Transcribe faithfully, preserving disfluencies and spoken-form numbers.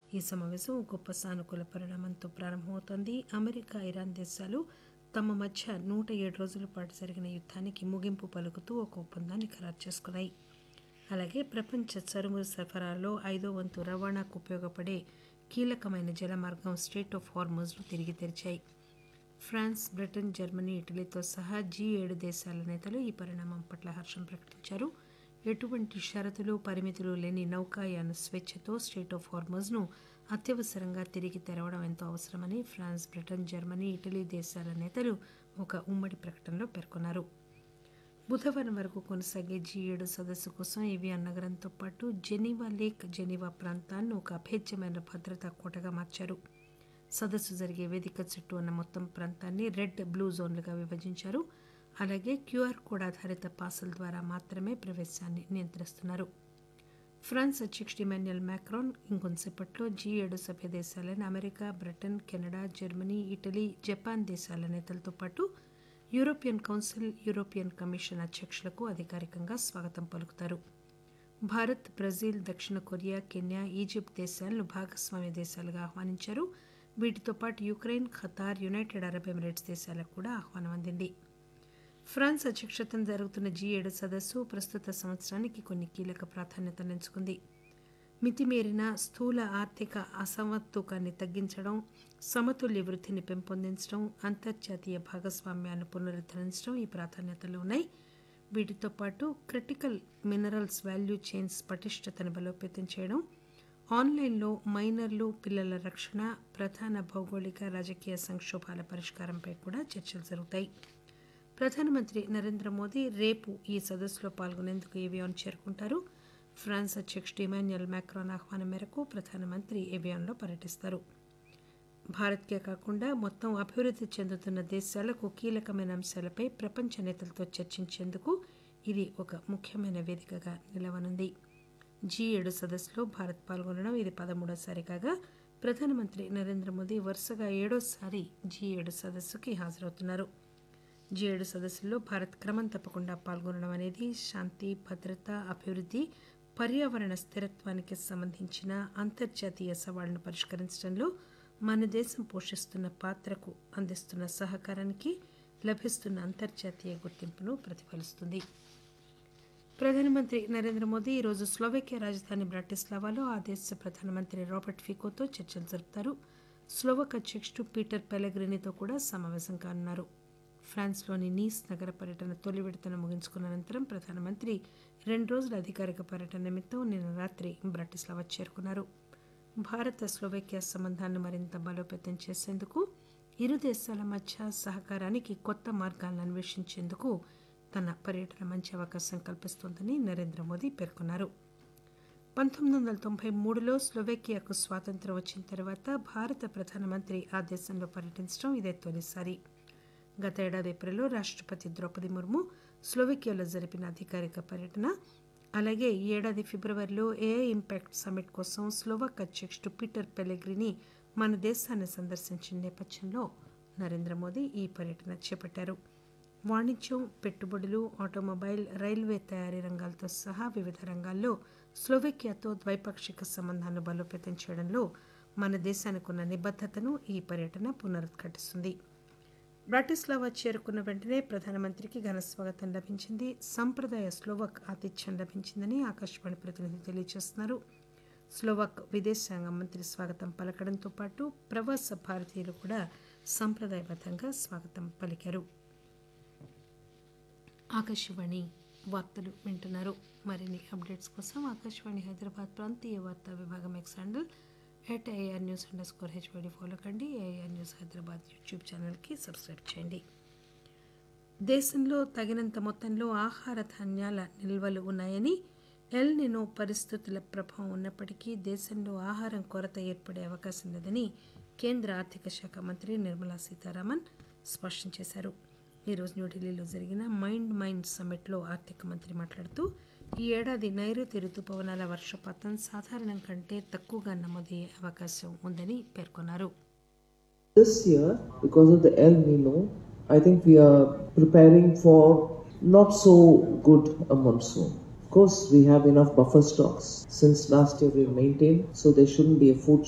ఈ సమావేశం గొప్ప సానుకూల పరిణామంతో ప్రారంభమవుతోంది. అమెరికా, ఇరాన్ దేశాలు తమ మధ్య నూట ఏడు రోజుల పాటు జరిగిన యుద్ధానికి ముగింపు పలుకుతూ ఒక ఒప్పందాన్ని ఖరారు చేసుకున్నాయి. అలాగే ప్రపంచ చమురు సరఫరాలో ఐదో వంతు రవాణాకు ఉపయోగపడే కీలకమైన జలమార్గం స్ట్రెయిట్ ఆఫ్ హార్ముజ్ను తిరిగి తెరిచాయి. ఫ్రాన్స్, బ్రిటన్, జర్మనీ, ఇటలీతో సహా జీ ఏడు దేశాల నేతలు ఈ పరిణామం పట్ల హర్షం ప్రకటించారు. ఎటువంటి షరతులు, పరిమితులు లేని నౌకాయాన స్వేచ్ఛతో స్ట్రెయిట్ ఆఫ్ హార్ముజ్ను అత్యవసరంగా తిరిగి తెరవడం ఎంతో అవసరమని ఫ్రాన్స్, బ్రిటన్, జర్మనీ, ఇటలీ దేశాల నేతలు ఒక ఉమ్మడి ప్రకటనలో పేర్కొన్నారు. బుధవారం వరకు కొనసాగే జీ ఏడు సదస్సు కోసం ఏవియాన్ నగరంతో పాటు జెనీవా లేక్, జెనీవా ప్రాంతాలను ఒక అభేద్యమైన భద్రతా కోటగా మార్చారు. సదస్సు జరిగే వేదిక చుట్టూ ఉన్న మొత్తం ప్రాంతాన్ని రెడ్, బ్లూ జోన్లుగా విభజించారు. అలాగే క్యూఆర్ కోడ్ ఆధారిత పాసుల ద్వారా మాత్రమే ప్రవేశాన్ని నియంత్రిస్తున్నారు. ఫ్రాన్స్ అధ్యక్షుడు ఇమాన్యుయల్ మాక్రాన్ ఇంకొంతసేపట్లో జీ ఏడు సభ్య దేశాలైన America, Britain, Canada, Germany, Italy, Japan దేశాల నేతలతో పాటు యూరోపియన్ కౌన్సిల్, యూరోపియన్ కమిషన్ అధ్యక్షులకు అధికారికంగా స్వాగతం పలుకుతారు. భారత్, బ్రెజిల్, దక్షిణ కొరియా, కెన్యా, ఈజిప్ట్ దేశాలను భాగస్వామ్య దేశాలుగా ఆహ్వానించారు. వీటితో పాటు Ukraine, Qatar, United Arab Emirates దేశాలకు కూడా ఆహ్వానం అందింది. ఫ్రాన్స్ అధ్యక్షతన జరుగుతున్న జీ ఏడు సదస్సు ప్రస్తుత సంవత్సరానికి కొన్ని కీలక ప్రాధాన్యతను ఎంచుకుంది. మితిమీరిన స్థూల ఆర్థిక అసమతుకాన్ని తగ్గించడం, సమతుల్య వృద్ధిని పెంపొందించడం, అంతర్జాతీయ భాగస్వామ్యాన్ని పునరుద్ధరించడం ఈ ప్రాధాన్యతలు ఉన్నాయి. వీటితో పాటు క్రిటికల్ మినరల్స్ వాల్యూ చైన్స్ పటిష్టతను బలోపేతం చేయడం, ఆన్లైన్లో మైనర్లు, పిల్లల రక్షణ, ప్రధాన భౌగోళిక రాజకీయ సంక్షోభాల పరిష్కారంపై కూడా చర్చలు జరుగుతాయి. ప్రధానమంత్రి నరేంద్ర మోదీ రేపు ఈ సదస్సులో పాల్గొనేందుకు ఏవియాన్ చేరుకుంటారు. ఫ్రాన్స్ అధ్యక్షుడు ఇమాన్యుయల్ మాక్రాన్ ఆహ్వానం మేరకు ప్రధానమంత్రి ఏవియాన్లో పర్యటిస్తారు. భారత్కే కాకుండా మొత్తం అభివృద్ధి చెందుతున్న దేశాలకు కీలకమైన అంశాలపై ప్రపంచ నేతలతో చర్చించేందుకు ఇది ఒక ముఖ్యమైన వేదికగా నిలవనుంది. జీ ఏడు సదస్సులో భారత్ పాల్గొనడం ఇది పదమూడోసారి కాగా ప్రధానమంత్రి నరేంద్ర మోదీ వరుసగా ఏడోసారి జీ ఏడు సదస్సుకి హాజరవుతున్నారు. జీ ఏడు సదస్సుల్లో భారత్ క్రమం తప్పకుండా పాల్గొనడం అనేది శాంతి, భద్రత, అభివృద్ధి, పర్యావరణ స్థిరత్వానికి సంబంధించిన అంతర్జాతీయ సవాళ్లను పరిష్కరించడంలో మన దేశం పోషిస్తున్న పాత్రకు అందిస్తున్న సహకారానికి లభిస్తున్న అంతర్జాతీయ గుర్తింపును ప్రతిఫలిస్తుంది. ప్రధానమంత్రి నరేంద్ర మోదీ ఈరోజు స్లోవేకియా రాజధాని బ్రాటిస్లావాలో ఆ దేశ ప్రధానమంత్రి రాబర్ట్ ఫికోతో చర్చలు జరుపుతారు. స్లోవక్ అధ్యక్షుడు పీటర్ పెలెగ్రినితో కూడా సమావేశం కానున్నారు. ఫ్రాన్స్లోని నీస్ నగర పర్యటన తొలి విడతను ముగించుకున్న అనంతరం ప్రధానమంత్రి రెండు రోజుల అధికారిక పర్యటన నిమిత్తం నిన్న రాత్రి బ్రాటిస్లావా చేరుకున్నారు. భారత స్లోవేకియా సంబంధాలను మరింత బలోపేతం చేసేందుకు, ఇరు దేశాల మధ్య సహకారానికి కొత్త మార్గాలను అన్వేషించేందుకు తన పర్యటన మంచి అవకాశం కల్పిస్తోందని నరేంద్ర మోదీ పేర్కొన్నారు. పంతొమ్మిది వందల తొంభై మూడులో స్లోవేకియాకు స్వాతంత్ర్యం వచ్చిన తర్వాత భారత ప్రధానమంత్రి ఆ దేశంలో పర్యటించడం ఇదే తొలిసారి. గత ఏడాది ఏప్రిల్లో రాష్ట్రపతి ద్రౌపది ముర్ము స్లోవేకియాలో జరిపిన అధికారిక పర్యటన, అలాగే ఈ ఏడాది ఫిబ్రవరిలో ఏఐ ఇంపాక్ట్ సమ్మిట్ కోసం స్లోవాక్ అధ్యక్షుడు పీటర్ పెలెగ్రిని మన దేశాన్ని సందర్శించిన నేపథ్యంలో నరేంద్ర మోదీ ఈ పర్యటన చేపట్టారు. వాణిజ్యం, పెట్టుబడులు, ఆటోమొబైల్, రైల్వే తయారీ రంగాలతో సహా వివిధ రంగాల్లో స్లోవేకియాతో ద్వైపాక్షిక సంబంధాలను బలోపేతం చేయడంలో మన దేశానికి ఉన్న నిబద్ధతను ఈ పర్యటన పునరుద్ఘాటిస్తుంది. బ్రాటిస్లావా చేరుకున్న వెంటనే ప్రధానమంత్రికి ఘన స్వాగతం లభించింది. సంప్రదాయ స్లోవాక్ ఆతిథ్యం లభించిందని ఆకాశవాణి ప్రతినిధి తెలియజేస్తున్నారు. స్లోవాక్ విదేశాంగ మంత్రి స్వాగతం పలకడంతో పాటు ప్రవాస భారతీయులు కూడా సంప్రదాయబద్ధంగా స్వాగతం పలికారు. ఆకాశవాణి వార్తలు వింటున్నారు. మరిన్ని అప్డేట్స్ కోసం ఆకాశవాణి హైదరాబాద్ ప్రాంతీయ వార్తా విభాగం X handle at AR news under score HYD follow కండి. ఏఆర్ న్యూస్ హైదరాబాద్ యూట్యూబ్ ఛానల్కి సబ్స్క్రైబ్ చేయండి. దేశంలో తగినంత మొత్తంలో ఆహార ధాన్యాల నిల్వలు ఉన్నాయని, ఎల్ నినో పరిస్థితుల ప్రభావం ఉన్నప్పటికీ దేశంలో ఆహారం కొరత ఏర్పడే అవకాశం లేదని కేంద్ర ఆర్థిక శాఖ మంత్రి నిర్మలా సీతారామన్ స్పష్టం చేశారు. ఈరోజు న్యూఢిల్లీలో జరిగిన మైండ్ మైండ్ సమ్మిట్లో ఆర్థిక మంత్రి మాట్లాడుతూ ఈ ఏడాది నైరుతి రుతుపవనాల వర్షపాతం సాధారణం కంటే తక్కువగా నమోదయ్యే అవకాశం ఉందని పేర్కొన్నారు. This year, because of the El Nino, I think we are preparing for not so good a monsoon. Of course, we have enough buffer stocks. Since last year we maintained, so there shouldn't be a food